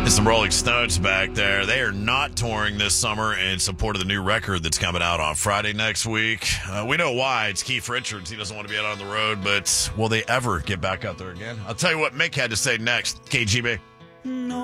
Some Rolling Stones back there. They are not touring this summer in support of the new record that's coming out on Friday next week. We know why. It's Keith Richards. He doesn't want to be out on the road, but will they ever get back out there again? I'll tell you what Mick had to say next. KGB. No.